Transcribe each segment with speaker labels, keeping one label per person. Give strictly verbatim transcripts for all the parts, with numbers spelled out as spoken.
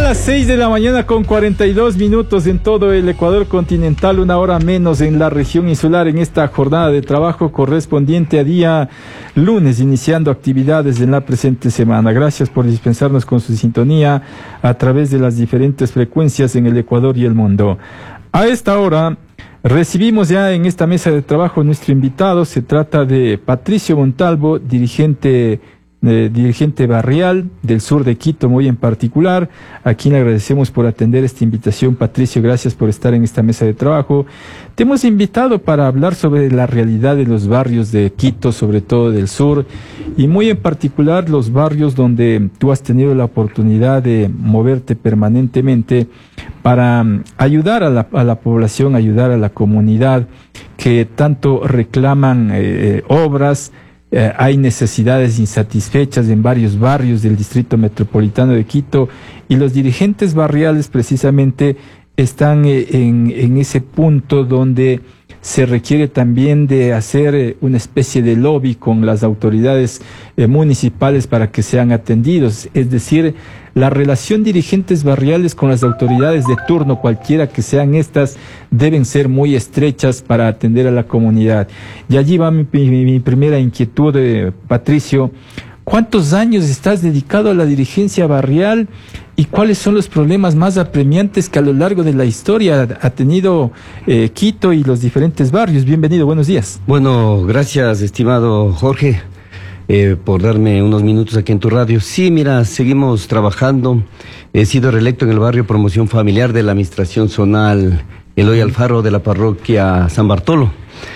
Speaker 1: las seis de la mañana con cuarenta y dos minutos en todo el Ecuador continental, una hora menos en la región insular, en esta jornada de trabajo correspondiente a día lunes, iniciando actividades en la presente semana. Gracias por dispensarnos con su sintonía a través de las diferentes frecuencias en el Ecuador y el mundo. A esta hora recibimos ya en esta mesa de trabajo nuestro invitado. Se trata de Patricio Montalvo, dirigente Eh, dirigente barrial del sur de Quito, muy en particular, a quien le agradecemos por atender esta invitación. Patricio, gracias por estar en esta mesa de trabajo. Te hemos invitado para hablar sobre la realidad de los barrios de Quito, sobre todo del sur, y muy en particular los barrios donde tú has tenido la oportunidad de moverte permanentemente para um, ayudar a la, a la población, ayudar a la comunidad que tanto reclaman eh, obras. Eh, hay necesidades insatisfechas en varios barrios del Distrito Metropolitano de Quito, y los dirigentes barriales precisamente están eh, en, en ese punto donde se requiere también de hacer eh, una especie de lobby con las autoridades eh, municipales para que sean atendidos. Es decir, la relación dirigentes barriales con las autoridades de turno, cualquiera que sean estas, deben ser muy estrechas para atender a la comunidad. Y allí va mi, mi, mi primera inquietud, eh, Patricio. ¿Cuántos años estás dedicado a la dirigencia barrial y cuáles son los problemas más apremiantes que a lo largo de la historia ha tenido eh, Quito y los diferentes barrios? Bienvenido, buenos días.
Speaker 2: Bueno, gracias, estimado Jorge, eh, por darme unos minutos aquí en tu radio. Sí, mira, seguimos trabajando. He sido reelecto en el barrio Promoción Familiar de la Administración Zonal Eloy Alfaro de la parroquia San Bartolo.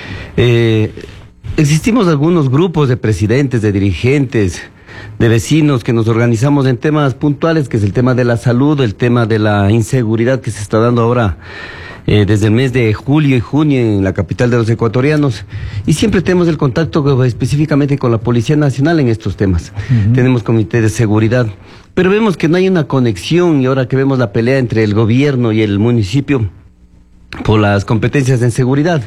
Speaker 2: Eh, Existimos algunos grupos de presidentes, de dirigentes, de vecinos que nos organizamos en temas puntuales, que es el tema de la salud, el tema de la inseguridad que se está dando ahora eh, desde el mes de julio y junio en la capital de los ecuatorianos. Y siempre tenemos el contacto específicamente con la Policía Nacional en estos temas. Uh-huh. Tenemos comité de seguridad, pero vemos que no hay una conexión, y ahora que vemos la pelea entre el gobierno y el municipio por las competencias en seguridad.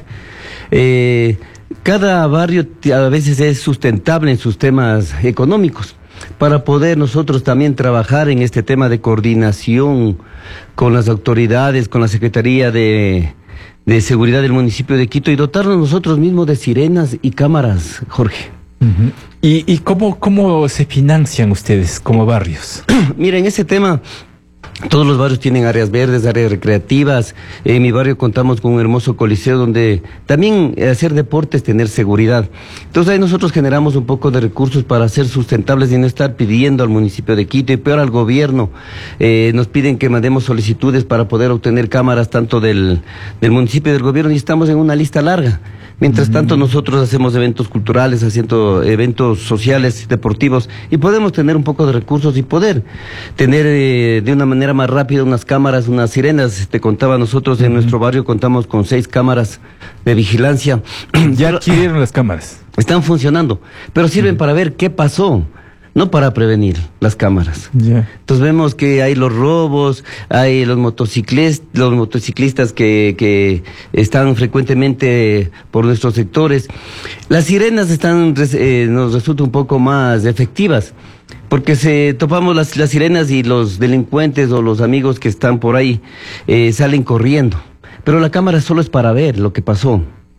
Speaker 2: Eh... Cada barrio a veces es sustentable en sus temas económicos, para poder nosotros también trabajar en este tema de coordinación con las autoridades, con la Secretaría de, de Seguridad del municipio de Quito, y dotarnos nosotros mismos de sirenas y cámaras, Jorge.
Speaker 1: Uh-huh. ¿Y, y cómo, cómo se financian ustedes como barrios?
Speaker 2: Mira, en ese tema todos los barrios tienen áreas verdes, áreas recreativas. En mi barrio contamos con un hermoso coliseo donde también hacer deporte es tener seguridad. Entonces ahí nosotros generamos un poco de recursos para ser sustentables y no estar pidiendo al municipio de Quito, y peor al gobierno. Eh, nos piden que mandemos solicitudes para poder obtener cámaras tanto del, del municipio y del gobierno, y estamos en una lista larga. Mientras tanto, nosotros hacemos eventos culturales, haciendo eventos sociales, deportivos, y podemos tener un poco de recursos y poder tener eh, de una manera más rápida unas cámaras, unas sirenas. Te contaba, nosotros en uh-huh. nuestro barrio contamos con seis cámaras de vigilancia.
Speaker 1: Ya adquirieron las cámaras.
Speaker 2: Están funcionando, pero sirven uh-huh. para ver qué pasó, no para prevenir las cámaras. Yeah. Entonces vemos que hay los robos, hay los motociclistas, los motociclistas que, que están frecuentemente por nuestros sectores. Las sirenas están, eh, nos resulta un poco más efectivas, porque se topamos las, las sirenas y los delincuentes o los amigos que están por ahí eh, salen corriendo. Pero la cámara solo es para ver lo que pasó.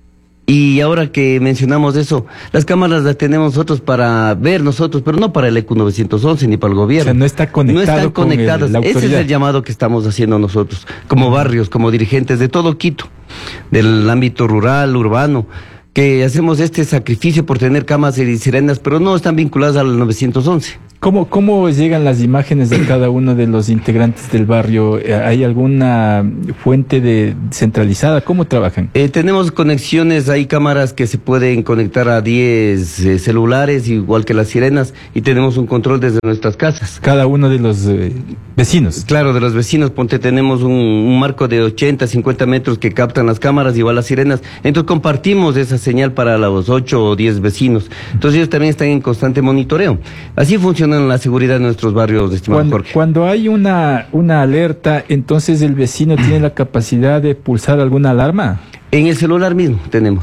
Speaker 2: Y ahora que mencionamos eso, las cámaras las tenemos nosotros para ver nosotros, pero no para el E Q novecientos once ni para el gobierno.
Speaker 1: O sea, no está conectado.
Speaker 2: No están conectadas.
Speaker 1: Con el,
Speaker 2: Ese es el llamado que estamos haciendo nosotros, como barrios, como dirigentes de todo Quito, del ámbito rural, urbano, que hacemos este sacrificio por tener cámaras y sirenas, pero no están vinculadas al novecientos once.
Speaker 1: ¿Cómo, ¿Cómo llegan las imágenes de cada uno de los integrantes del barrio? ¿Hay alguna fuente de centralizada? ¿Cómo trabajan?
Speaker 2: Eh, tenemos conexiones, hay cámaras que se pueden conectar a diez eh, celulares, igual que las sirenas, y tenemos un control desde nuestras casas.
Speaker 1: Cada uno de los eh, vecinos.
Speaker 2: Claro, de los vecinos. Ponte, tenemos un, un marco de ochenta, cincuenta metros que captan las cámaras, igual las sirenas. Entonces compartimos esa señal para los ocho o diez vecinos. Entonces ellos también están en constante monitoreo. Así funciona la seguridad de nuestros barrios, estimado
Speaker 1: cuando,
Speaker 2: Jorge.
Speaker 1: Cuando hay una, una alerta, entonces el vecino tiene la capacidad de pulsar alguna alarma.
Speaker 2: En el celular mismo tenemos.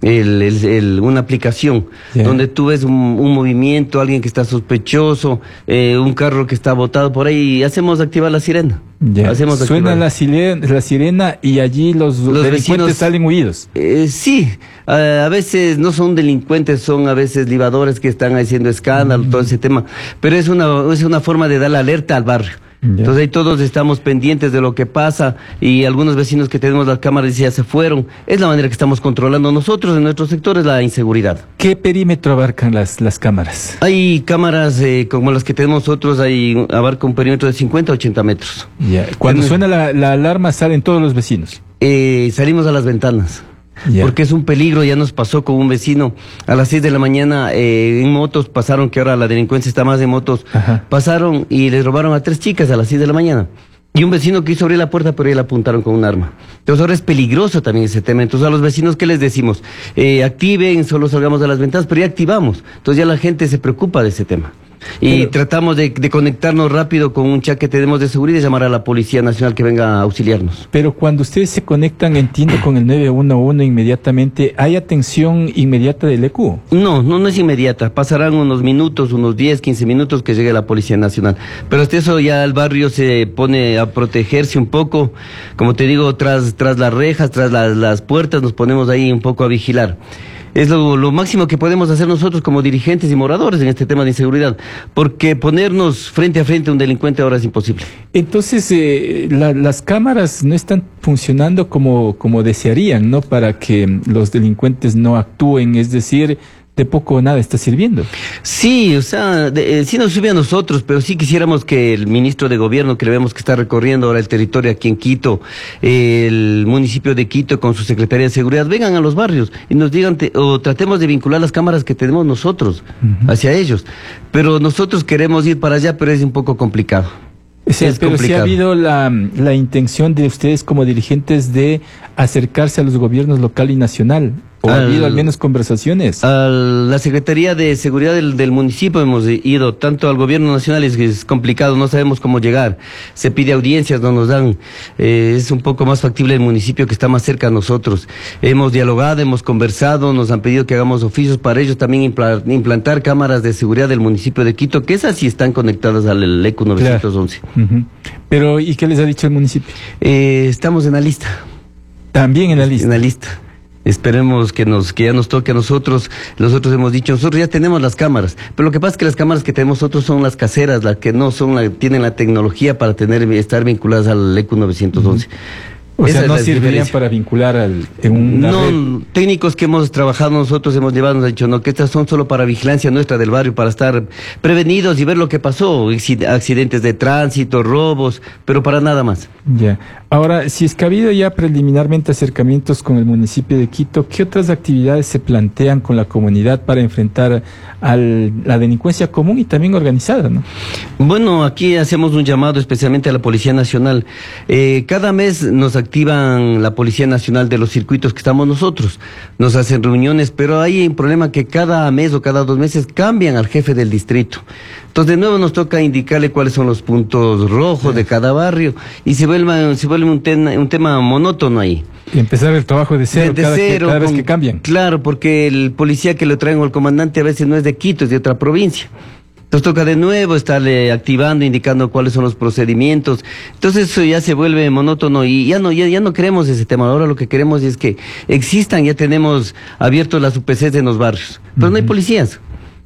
Speaker 2: El, el, el, una aplicación yeah. donde tú ves un, un movimiento, alguien que está sospechoso, eh, un carro que está botado por ahí, y hacemos activar la sirena.
Speaker 1: Yeah.
Speaker 2: Hacemos
Speaker 1: Suena
Speaker 2: activar.
Speaker 1: La, sirena, la sirena y allí los, los delincuentes vecinos salen huidos.
Speaker 2: Eh, sí, a, a veces no son delincuentes, son a veces libadores que están haciendo escándalo, mm. todo ese tema, pero es una, es una forma de dar la alerta al barrio. Yeah. Entonces ahí todos estamos pendientes de lo que pasa y algunos vecinos que tenemos las cámaras ya se fueron. Es la manera que estamos controlando nosotros en nuestro sector, es la inseguridad.
Speaker 1: ¿Qué perímetro abarcan las, las cámaras?
Speaker 2: Hay cámaras eh, como las que tenemos nosotros, hay, abarca un perímetro de cincuenta a ochenta metros.
Speaker 1: Yeah. Cuando en, suena la, la alarma salen todos los vecinos.
Speaker 2: Eh, salimos a las ventanas. Yeah. Porque es un peligro. Ya nos pasó con un vecino a las seis de la mañana eh, en motos, pasaron, que ahora la delincuencia está más de motos. Ajá. Pasaron y les robaron a tres chicas a las seis de la mañana. Y un vecino quiso abrir la puerta, pero ya le apuntaron con un arma. Entonces ahora es peligroso también ese tema. Entonces a los vecinos, ¿qué les decimos? Eh, activen, solo salgamos a las ventanas, pero ya activamos. Entonces ya la gente se preocupa de ese tema. Y pero, tratamos de, de conectarnos rápido con un chat que tenemos de seguridad y llamar a la Policía Nacional que venga a auxiliarnos.
Speaker 1: Pero cuando ustedes se conectan, entiendo, con el nueve uno uno inmediatamente, ¿hay atención inmediata del E C U?
Speaker 2: No, no, no es inmediata. Pasarán unos minutos, unos diez, quince minutos que llegue la Policía Nacional. Pero hasta eso ya el barrio se pone a protegerse un poco. Como te digo, tras, tras las rejas, tras las, las puertas, nos ponemos ahí un poco a vigilar. Es lo, lo máximo que podemos hacer nosotros como dirigentes y moradores en este tema de inseguridad, porque ponernos frente a frente a un delincuente ahora es imposible.
Speaker 1: Entonces, eh, la, las cámaras no están funcionando como, como desearían, ¿no? Para que los delincuentes no actúen, es decir, de poco o nada está sirviendo.
Speaker 2: Sí, o sea, de, eh, sí nos sirve a nosotros, pero sí quisiéramos que el ministro de gobierno, que le vemos que está recorriendo ahora el territorio aquí en Quito, eh, el municipio de Quito con su Secretaría de Seguridad, vengan a los barrios y nos digan, te, o tratemos de vincular las cámaras que tenemos nosotros uh-huh. hacia ellos. Pero nosotros queremos ir para allá, pero es un poco complicado.
Speaker 1: Sí, es pero si ha habido la, la intención de ustedes como dirigentes de acercarse a los gobiernos local y nacional. ¿O al, ha habido al menos conversaciones?
Speaker 2: A la Secretaría de Seguridad del, del municipio hemos ido, tanto al gobierno nacional, es, es complicado, no sabemos cómo llegar. Se pide audiencias, no nos dan. Eh, es un poco más factible el municipio que está más cerca a nosotros. Hemos dialogado, hemos conversado, nos han pedido que hagamos oficios para ellos también impla, implantar cámaras de seguridad del municipio de Quito, que esas sí están conectadas al E C U novecientos once.
Speaker 1: Claro. Uh-huh. Pero, ¿y qué les ha dicho el municipio?
Speaker 2: Eh, estamos en la lista.
Speaker 1: También en la lista.
Speaker 2: En la lista. Esperemos que nos que ya nos toque a nosotros. Nosotros hemos dicho, nosotros ya tenemos las cámaras, pero lo que pasa es que las cámaras que tenemos nosotros son las caseras, las que no son la, tienen la tecnología para tener estar vinculadas al E C U novecientos once.
Speaker 1: O Esa sea, no servirían diferencia. Para vincular al, en una
Speaker 2: No,
Speaker 1: red.
Speaker 2: Técnicos que hemos trabajado nosotros hemos llevado, nos han dicho, no, que estas son solo para vigilancia nuestra del barrio, para estar prevenidos y ver lo que pasó, accidentes de tránsito, robos, pero para nada más.
Speaker 1: Ya. Ahora, si es que ha habido ya preliminarmente acercamientos con el municipio de Quito, ¿qué otras actividades se plantean con la comunidad para enfrentar a la delincuencia común y también organizada, ¿no?
Speaker 2: Bueno, aquí hacemos un llamado especialmente a la Policía Nacional. Eh, cada mes nos activan la Policía Nacional de los circuitos que estamos nosotros. Nos hacen reuniones, pero hay un problema que cada mes o cada dos meses cambian al jefe del distrito. Entonces, de nuevo nos toca indicarle cuáles son los puntos rojos sí. de cada barrio y se vuelve, se vuelve un, tema, un tema monótono ahí.
Speaker 1: Y empezar el trabajo de cero, de, de cada, cero que, cada con, vez que cambian.
Speaker 2: Claro, porque el policía que lo traen o el comandante a veces no es de Quito, es de otra provincia. Entonces toca de nuevo estarle activando, indicando cuáles son los procedimientos. Entonces eso ya se vuelve monótono y ya no, ya, ya no queremos ese tema. Ahora lo que queremos es que existan, ya tenemos abiertos las U P Cs en los barrios, pero uh-huh. no hay policías.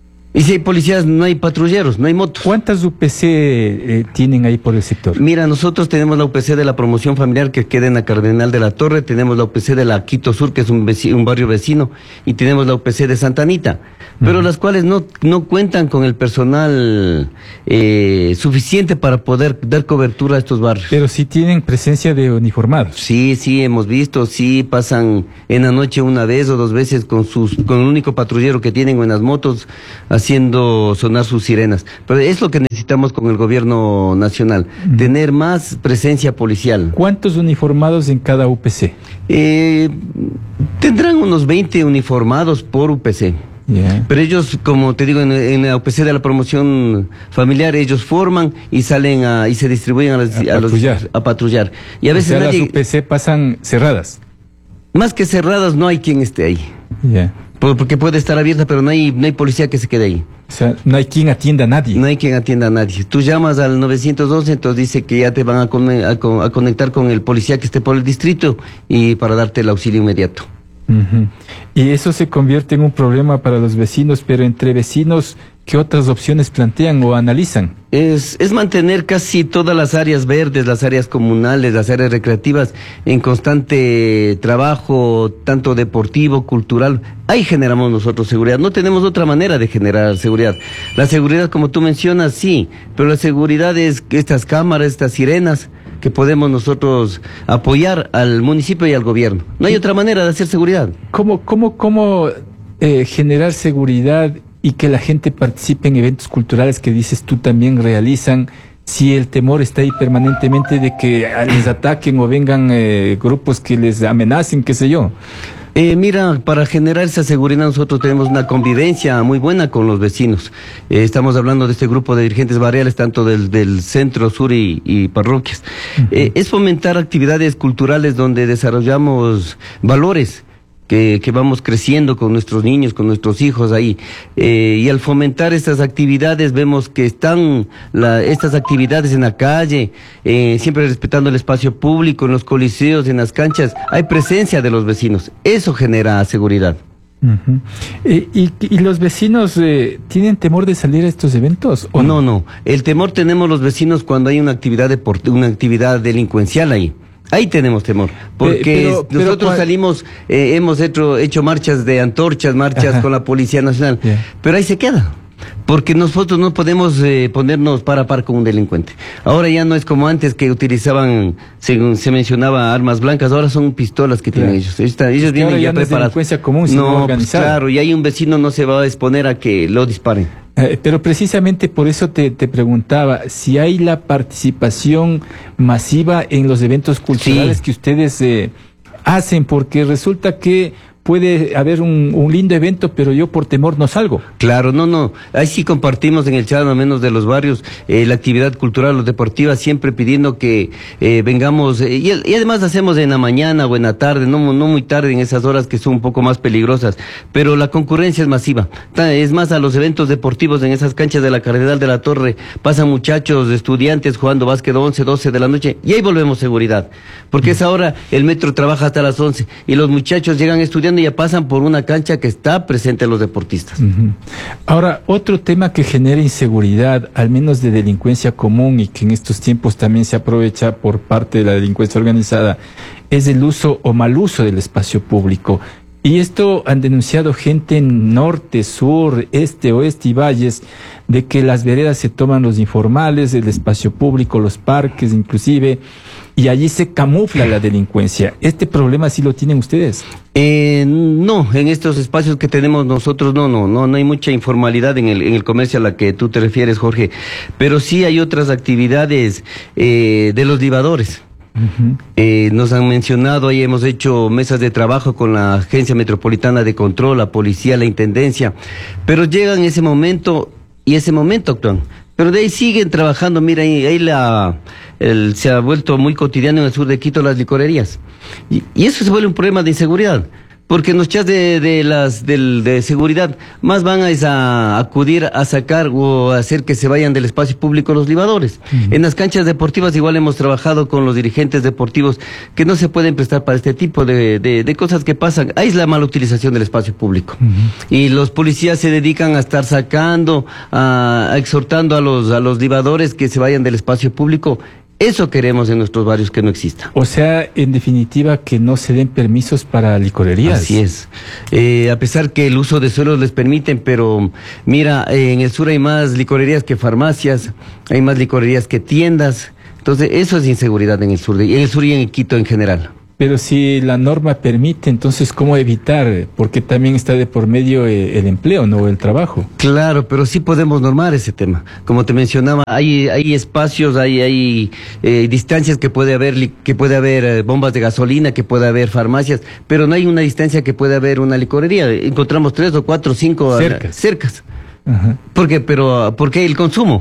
Speaker 2: Y si hay policías, no hay patrulleros, no hay motos.
Speaker 1: ¿Cuántas U P C eh, tienen ahí por el sector?
Speaker 2: Mira, nosotros tenemos la U P C de la promoción familiar que queda en la Cardenal de la Torre, tenemos la U P C de la Quito Sur, que es un, vecino, un barrio vecino, y tenemos la U P C de Santa Anita, pero uh-huh. las cuales no, no cuentan con el personal eh, suficiente para poder dar cobertura a estos barrios.
Speaker 1: Pero sí tienen presencia de uniformados.
Speaker 2: Sí, sí, hemos visto, sí pasan en la noche una vez o dos veces con sus con el único patrullero que tienen en las motos, haciendo sonar sus sirenas. Pero es lo que necesitamos con el gobierno nacional, uh-huh. tener más presencia policial.
Speaker 1: ¿Cuántos uniformados en cada U P C?
Speaker 2: Eh, tendrán unos veinte uniformados por U P C. Yeah. Pero ellos, como te digo, en, en la U P C de la promoción familiar, ellos forman y salen a, y se distribuyen a, las,
Speaker 1: a,
Speaker 2: a,
Speaker 1: patrullar.
Speaker 2: Los, a patrullar. Y a veces
Speaker 1: o sea,
Speaker 2: nadie...
Speaker 1: las U P C pasan cerradas.
Speaker 2: Más que cerradas, no hay quien esté ahí.
Speaker 1: Yeah.
Speaker 2: Porque puede estar abierta, pero no hay, no hay policía que se quede ahí.
Speaker 1: O sea, no hay quien atienda a nadie.
Speaker 2: No hay quien atienda a nadie. Tú llamas al nueve once, entonces dice que ya te van a, con, a, a conectar con el policía que esté por el distrito y para darte el auxilio inmediato.
Speaker 1: Uh-huh. Y eso se convierte en un problema para los vecinos, pero entre vecinos, ¿qué otras opciones plantean o analizan?
Speaker 2: Es, es mantener casi todas las áreas verdes, las áreas comunales, las áreas recreativas en constante trabajo, tanto deportivo, cultural. Ahí generamos nosotros seguridad. No tenemos otra manera de generar seguridad. La seguridad, como tú mencionas, sí, pero la seguridad es estas cámaras, estas sirenas, que podemos nosotros apoyar al municipio y al gobierno. No hay otra manera de hacer seguridad.
Speaker 1: ¿Cómo, cómo, cómo eh, generar seguridad y que la gente participe en eventos culturales que dices tú también realizan, si el temor está ahí permanentemente de que les ataquen o vengan eh, grupos que les amenacen, qué sé yo?
Speaker 2: Eh, mira, para generar esa seguridad nosotros tenemos una convivencia muy buena con los vecinos. Eh, estamos hablando de este grupo de dirigentes barriales, tanto del, del centro, sur y, y parroquias. Uh-huh. Eh, es fomentar actividades culturales donde desarrollamos valores. Que, que vamos creciendo con nuestros niños, con nuestros hijos ahí. Eh, y al fomentar estas actividades vemos que están la, estas actividades en la calle, eh, siempre respetando el espacio público, en los coliseos, en las canchas. Hay presencia de los vecinos. Eso genera seguridad.
Speaker 1: Uh-huh. ¿Y, y, y los vecinos eh, tienen temor de salir a estos eventos? ¿O
Speaker 2: no, no. El temor tenemos los vecinos cuando hay una actividad deport- una actividad delincuencial ahí. Ahí tenemos temor, porque pero, pero, nosotros pero, salimos, eh, hemos hecho, hecho marchas de antorchas, marchas Ajá. con la Policía Nacional, yeah. pero ahí se queda, porque nosotros no podemos eh, ponernos par a par con un delincuente. Ahora ya no es como antes que utilizaban, según se mencionaba, armas blancas, ahora son pistolas que tienen yeah. ellos. Ellos, están, ellos vienen ya, ya preparados. No es delincuencia común, sino no, organizada. Pues claro, y ahí un vecino no se va a exponer a que lo disparen.
Speaker 1: Eh, pero precisamente por eso te, te preguntaba si hay la participación masiva en los eventos culturales sí. que ustedes eh, hacen, porque resulta que puede haber un, un lindo evento, pero yo por temor no salgo.
Speaker 2: Claro, no, no. Ahí sí compartimos en el chat, al menos de los barrios, eh, la actividad cultural o deportiva, siempre pidiendo que eh, vengamos, eh, y, y además hacemos en la mañana o en la tarde, no, no muy tarde, en esas horas que son un poco más peligrosas, pero la concurrencia es masiva. Es más, a los eventos deportivos en esas canchas de la Catedral de la Torre, pasan muchachos, estudiantes jugando básquet once, doce de la noche, y ahí volvemos seguridad, porque esa hora el metro trabaja hasta las once, y los muchachos llegan estudiando y ya pasan por una cancha que está presente en los deportistas.
Speaker 1: Uh-huh. Ahora, otro tema que genera inseguridad, al menos de delincuencia común y que en estos tiempos también se aprovecha por parte de la delincuencia organizada, es el uso o mal uso del espacio público. Y esto han denunciado gente en norte, sur, este, oeste y valles, de que las veredas se toman los informales, el espacio público, los parques inclusive, y allí se camufla la delincuencia. ¿Este problema sí lo tienen ustedes?
Speaker 2: Eh, no, en estos espacios que tenemos nosotros no, no, no, no hay mucha informalidad en el, en el comercio a la que tú te refieres, Jorge, pero sí hay otras actividades eh, de los libadores. Uh-huh. Eh, nos han mencionado, ahí hemos hecho mesas de trabajo con la Agencia Metropolitana de Control, la Policía, la Intendencia, pero llegan ese momento y ese momento actúan. Pero de ahí siguen trabajando, mira, ahí, ahí la, el, se ha vuelto muy cotidiano en el sur de Quito las licorerías. Y, y eso se vuelve un problema de inseguridad. Porque en los chats de, de las de, de seguridad más van a, a acudir a sacar o a hacer que se vayan del espacio público los libadores. Uh-huh. En las canchas deportivas igual hemos trabajado con los dirigentes deportivos que no se pueden prestar para este tipo de, de, de cosas que pasan. Ahí es la mala utilización del espacio público. Uh-huh. Y los policías se dedican a estar sacando, a, a exhortando a los, a los libadores que se vayan del espacio público. Eso queremos en nuestros barrios, que no exista.
Speaker 1: O sea, en definitiva, que no se den permisos para licorerías.
Speaker 2: Así es. Eh, a pesar que el uso de suelos les permiten, pero mira, eh, en el sur hay más licorerías que farmacias, hay más licorerías que tiendas. Entonces, eso es inseguridad en el sur, de, en el sur y en Quito en general.
Speaker 1: Pero si la norma permite, entonces, ¿cómo evitar? Porque también está de por medio el empleo, ¿no? El trabajo.
Speaker 2: Claro, pero sí podemos normar ese tema. Como te mencionaba, hay hay espacios, hay hay eh, distancias que puede haber, que puede haber eh, bombas de gasolina, que puede haber farmacias, pero no hay una distancia que puede haber una licorería. Encontramos tres o cuatro, cinco
Speaker 1: cercas.
Speaker 2: cercas. Ajá. ¿Por qué? Pero, ¿por qué el consumo?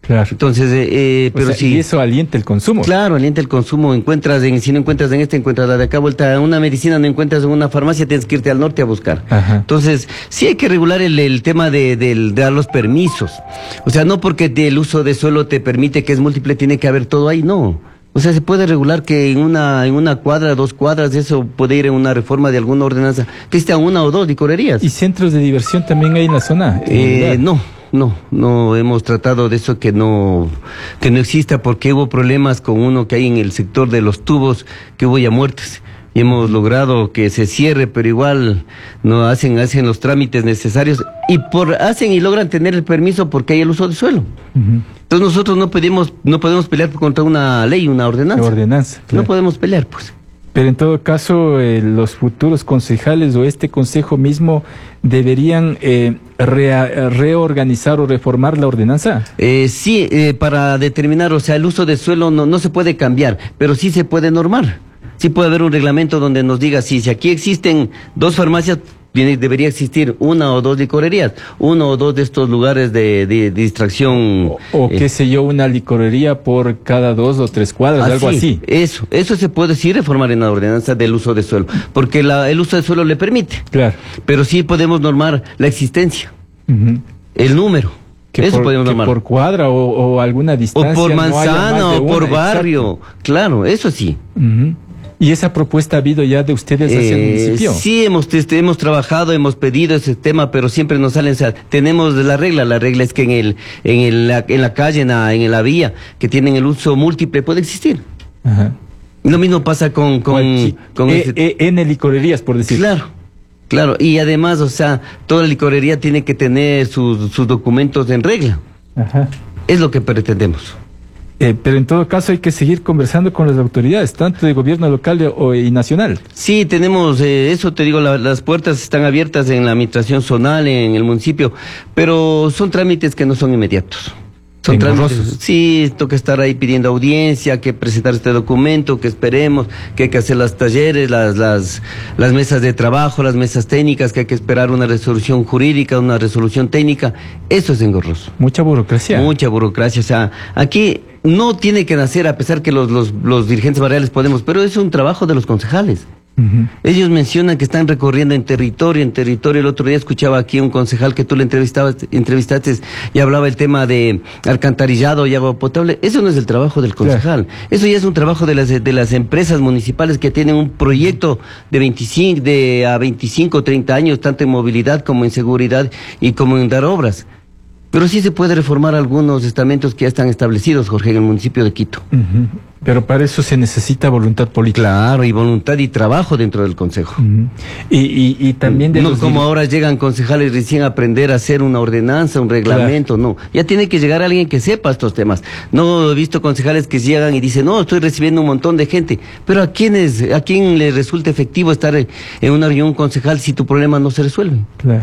Speaker 1: Claro.
Speaker 2: Entonces, eh, eh, pero
Speaker 1: o sea,
Speaker 2: sí.
Speaker 1: Y eso alienta el consumo.
Speaker 2: Claro, alienta el consumo. Encuentras, en, si no encuentras en este, encuentras la de acá vuelta. Una medicina no encuentras en una farmacia, tienes que irte al norte a buscar.
Speaker 1: Ajá.
Speaker 2: Entonces, sí hay que regular el, el tema de, de, de dar los permisos. O sea, no porque te, el uso de suelo te permite que es múltiple, tiene que haber todo ahí, no. O sea, se puede regular que en una, en una cuadra, dos cuadras, eso puede ir en una reforma de alguna ordenanza, que esté una o dos licorerías.
Speaker 1: ¿Y centros de diversión también hay en la zona?
Speaker 2: Eh, no, no, no hemos tratado de eso que no, que no exista, porque hubo problemas con uno que hay en el sector de los tubos, que hubo ya muertes. Y hemos logrado que se cierre, pero igual no hacen, hacen los trámites necesarios y por hacen y logran tener el permiso porque hay el uso de suelo.
Speaker 1: Uh-huh.
Speaker 2: Entonces nosotros no pedimos, no podemos pelear contra una ley, una ordenanza.
Speaker 1: La ordenanza. Claro.
Speaker 2: No podemos pelear, pues.
Speaker 1: Pero en todo caso, eh, los futuros concejales o este consejo mismo deberían eh, rea, reorganizar o reformar la ordenanza.
Speaker 2: Eh, sí, eh, para determinar, o sea, el uso de suelo no, no se puede cambiar, pero sí se puede normar. Sí puede haber un reglamento donde nos diga, sí, si aquí existen dos farmacias, debería existir una o dos licorerías, uno o dos de estos lugares de, de, de distracción.
Speaker 1: O, o eh, qué sé yo, una licorería por cada dos o tres cuadras, así, algo así.
Speaker 2: Eso, eso se puede sí reformar en la ordenanza del uso de suelo, porque la, el uso de suelo le permite.
Speaker 1: Claro.
Speaker 2: Pero sí podemos normar la existencia, uh-huh. el número.
Speaker 1: Que
Speaker 2: eso
Speaker 1: por,
Speaker 2: podemos
Speaker 1: que
Speaker 2: normar.
Speaker 1: por cuadra o, o alguna distancia.
Speaker 2: O por manzana
Speaker 1: no
Speaker 2: o por
Speaker 1: una,
Speaker 2: barrio. Exacto. Claro, eso sí.
Speaker 1: Uh-huh. ¿Y esa propuesta ha habido ya de ustedes hacia
Speaker 2: eh,
Speaker 1: el municipio?
Speaker 2: Sí, hemos, este, hemos trabajado, hemos pedido ese tema, pero siempre nos salen, o sea, tenemos la regla, la regla es que en el, en el, la, en la calle, en la, en la vía, que tienen el uso múltiple, puede existir.
Speaker 1: Ajá.
Speaker 2: Lo mismo pasa con... con, con
Speaker 1: e, este... e, N licorerías, por decir.
Speaker 2: Claro, claro, y además, o sea, toda licorería tiene que tener sus, sus documentos en regla.
Speaker 1: Ajá.
Speaker 2: Es lo que pretendemos.
Speaker 1: Eh, pero en todo caso hay que seguir conversando con las autoridades, tanto de gobierno local de, o, y nacional.
Speaker 2: Sí, tenemos, eh, eso te digo, la, las puertas están abiertas en la administración zonal, en el municipio, pero son trámites que no son inmediatos. Son trámites, sí, toca estar ahí pidiendo audiencia, que presentar este documento, que esperemos, que hay que hacer los talleres, las, las, las mesas de trabajo, las mesas técnicas, que hay que esperar una resolución jurídica, una resolución técnica. Eso es engorroso.
Speaker 1: Mucha burocracia.
Speaker 2: Mucha burocracia, o sea, aquí no tiene que nacer, a pesar que los, los, los dirigentes barriales podemos, pero es un trabajo de los concejales. Uh-huh. Ellos mencionan que están recorriendo en territorio, en territorio. El otro día escuchaba aquí un concejal que tú le entrevistabas, entrevistaste y hablaba el tema de alcantarillado y agua potable. Eso no es el trabajo del concejal. Claro. Eso ya es un trabajo de las, de las empresas municipales que tienen un proyecto de veinticinco, de a veinticinco, treinta años, tanto en movilidad como en seguridad y como en dar obras. Pero sí se puede reformar algunos estamentos que ya están establecidos, Jorge, en el municipio de Quito.
Speaker 1: Uh-huh. Pero para eso se necesita voluntad política.
Speaker 2: Claro, y voluntad y trabajo dentro del consejo.
Speaker 1: Uh-huh. y, y, y también de
Speaker 2: No
Speaker 1: los
Speaker 2: como ahora llegan concejales recién a aprender a hacer una ordenanza, un reglamento, claro. No. Ya tiene que llegar alguien que sepa estos temas. No he visto concejales que llegan y dicen, no, estoy recibiendo un montón de gente. Pero ¿a quién, es, a quién le resulta efectivo estar en una reunión concejal si tu problema no se resuelve?
Speaker 1: Claro.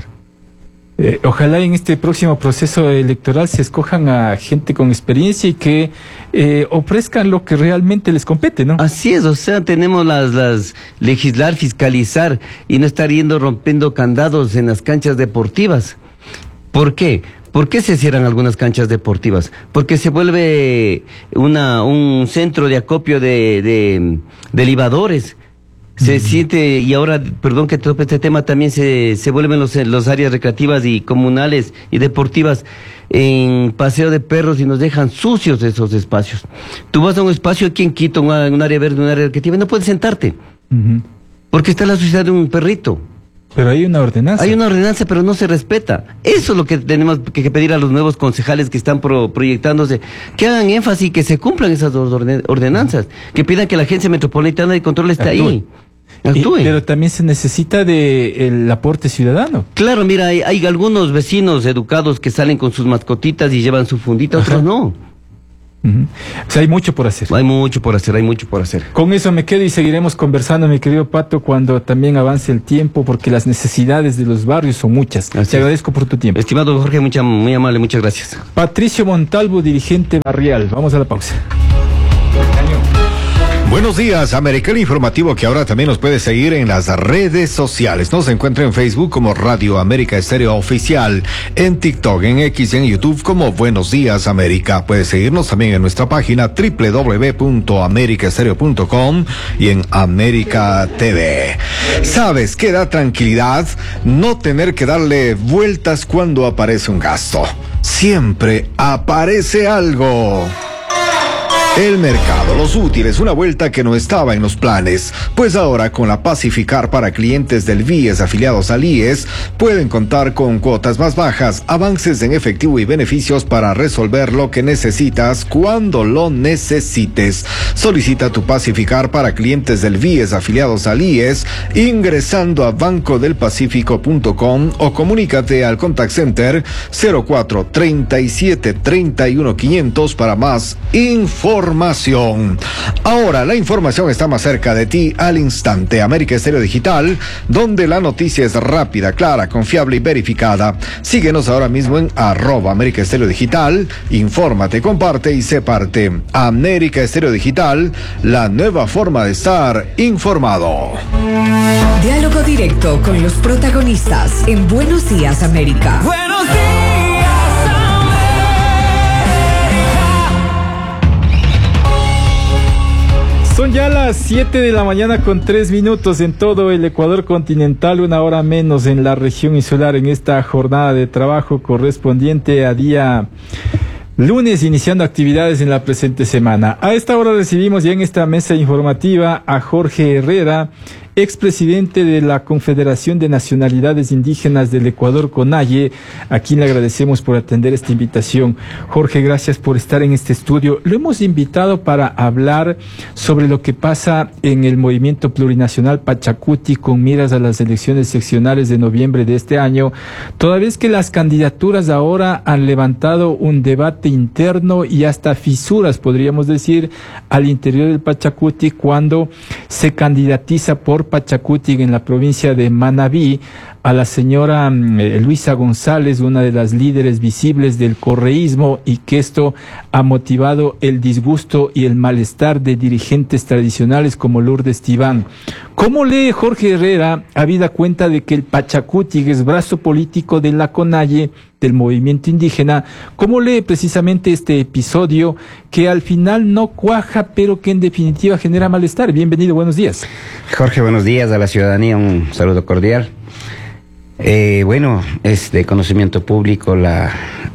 Speaker 1: Eh, ojalá en este próximo proceso electoral se escojan a gente con experiencia y que eh, ofrezcan lo que realmente les compete, ¿no?
Speaker 2: Así es, o sea, tenemos las, las legislar, fiscalizar y no estar yendo rompiendo candados en las canchas deportivas. ¿Por qué? ¿Por qué se cierran algunas canchas deportivas? Porque se vuelve una, un centro de acopio de, de, de libadores. Se uh-huh. siente, y ahora, perdón que tope este tema, también se, se vuelven los, los áreas recreativas y comunales y deportivas en paseo de perros y nos dejan sucios esos espacios. Tú vas a un espacio aquí en Quito, una, un área verde, un área recreativa, y no puedes sentarte. Uh-huh. Porque está la suciedad de un perrito.
Speaker 1: Pero hay una ordenanza.
Speaker 2: Hay una ordenanza, pero no se respeta. Eso es lo que tenemos que pedir a los nuevos concejales que están pro, proyectándose, que hagan énfasis y que se cumplan esas dos orden, ordenanzas, que pidan que la agencia metropolitana de control esté Actúe. ahí.
Speaker 1: Actúe. Y, pero también se necesita de el aporte ciudadano.
Speaker 2: Claro, mira, hay, hay algunos vecinos educados que salen con sus mascotitas y llevan su fundita, Ajá. otros no.
Speaker 1: Uh-huh. O sea, hay mucho por hacer.
Speaker 2: Hay mucho por hacer, hay mucho por hacer.
Speaker 1: Con eso me quedo y seguiremos conversando, mi querido Pato, cuando también avance el tiempo, porque las necesidades de los barrios son muchas. Así Te es. agradezco por tu tiempo.
Speaker 2: Estimado Jorge, mucha, muy amable, muchas gracias.
Speaker 1: Patricio Montalvo, dirigente barrial. Vamos a la pausa.
Speaker 3: Buenos días, América, el informativo que ahora también nos puede seguir en las redes sociales. Nos encuentra en Facebook como Radio América Estéreo Oficial, en TikTok, en X y en YouTube como Buenos Días América. Puede seguirnos también en nuestra página doble u doble u doble u punto america estéreo punto com y en América T V. ¿Sabes qué da tranquilidad? No tener que darle vueltas cuando aparece un gasto. Siempre aparece algo. El mercado, los útiles, una vuelta que no estaba en los planes, pues ahora con la Pacificar para clientes del V I E S afiliados al I E S, pueden contar con cuotas más bajas, avances en efectivo y beneficios para resolver lo que necesitas cuando lo necesites. Solicita tu Pacificar para clientes del V I E S afiliados al I E S ingresando a banco del pacífico punto com o comunícate al contact center cero cuatro treinta y siete treinta y uno quinientos para más información. Información. Ahora la información está más cerca de ti al instante. América Estéreo Digital, donde la noticia es rápida, clara, confiable y verificada. Síguenos ahora mismo en arroba América Estéreo Digital. Infórmate, comparte y sé parte. América Estéreo Digital, la nueva forma de estar informado.
Speaker 4: Diálogo directo con los protagonistas en Buenos Días América. Buenos días.
Speaker 1: Son ya las siete de la mañana con tres minutos en todo el Ecuador continental, una hora menos en la región insular en esta jornada de trabajo correspondiente a día lunes, iniciando actividades en la presente semana. A esta hora recibimos ya en esta mesa informativa a Jorge Herrera, expresidente de la Confederación de Nacionalidades Indígenas del Ecuador, CONAIE, a quien le agradecemos por atender esta invitación. Jorge, gracias por estar en este estudio. Lo hemos invitado para hablar sobre lo que pasa en el movimiento plurinacional Pachacuti con miras a las elecciones seccionales de noviembre de este año, toda vez que las candidaturas ahora han levantado un debate interno y hasta fisuras, podríamos decir, al interior del Pachacuti cuando se candidatiza por Pachacuti en la provincia de Manabí a la señora eh, Luisa González, una de las líderes visibles del correísmo, y que esto ha motivado el disgusto y el malestar de dirigentes tradicionales como Lourdes Tibán. ¿Cómo lee Jorge Herrera, habida cuenta de que el Pachacuti es brazo político de la CONAIE, del movimiento indígena? ¿Cómo lee precisamente este episodio que al final no cuaja, pero que en definitiva genera malestar? Bienvenido, buenos días.
Speaker 2: Jorge, buenos días a la ciudadanía, un saludo cordial. Eh, bueno, es de conocimiento público la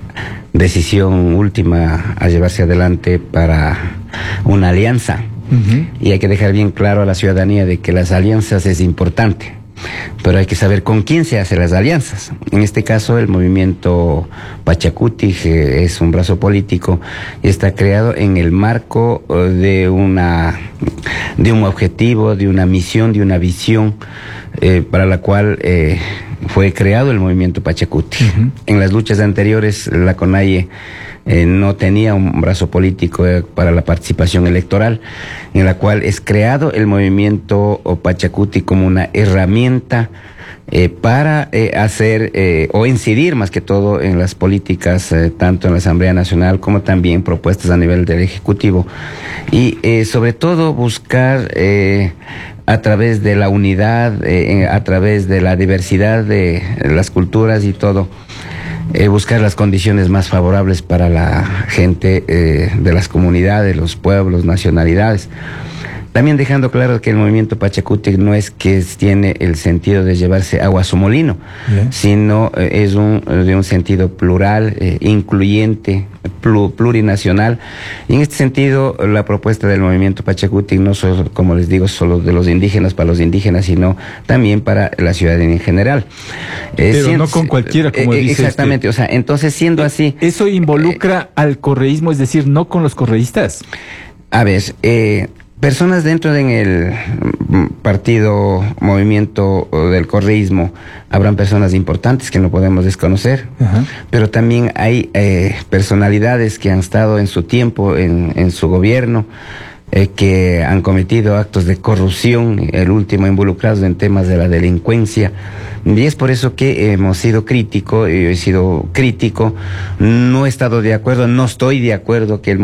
Speaker 2: decisión última a llevarse adelante para una alianza. Uh-huh. Y hay que dejar bien claro a la ciudadanía de que las alianzas es importante, pero hay que saber con quién se hacen las alianzas. En este caso, el movimiento Pachacuti, que es un brazo político, está creado en el marco de una de un objetivo, de una misión, de una visión eh, para la cual eh, fue creado el movimiento Pachacuti. Uh-huh. En las luchas anteriores, la CONAIE Eh, no tenía un brazo político eh, para la participación electoral, en la cual es creado el movimiento Pachacuti como una herramienta eh, para eh, hacer eh, o incidir más que todo en las políticas, eh, tanto en la Asamblea Nacional como también propuestas a nivel del Ejecutivo, y eh, sobre todo buscar eh, a través de la unidad, eh, a través de la diversidad de las culturas y todo, Eh, buscar las condiciones más favorables para la gente eh, de las comunidades, los pueblos, nacionalidades. También dejando claro que el movimiento Pachacuti no es que tiene el sentido de llevarse agua a su molino, yeah. sino eh, es un, de un sentido plural, eh, incluyente, plu, plurinacional. Y en este sentido, la propuesta del movimiento Pachacuti no solo, como les digo, solo de los indígenas para los indígenas, sino también para la ciudadanía en general.
Speaker 1: Eh, Pero siendo, no con cualquiera, como
Speaker 2: eh,
Speaker 1: dice
Speaker 2: exactamente,
Speaker 1: usted.
Speaker 2: O sea, entonces siendo así...
Speaker 1: ¿Eso involucra eh, al correísmo, es decir, no con los correístas?
Speaker 2: A ver, eh... personas dentro del partido, movimiento del correísmo, habrán personas importantes que no podemos desconocer, uh-huh. pero también hay eh, personalidades que han estado en su tiempo, en, en su gobierno, eh, que han cometido actos de corrupción, el último involucrado en temas de la delincuencia, y es por eso que hemos sido críticos, yo he sido crítico, no he estado de acuerdo, no estoy de acuerdo que el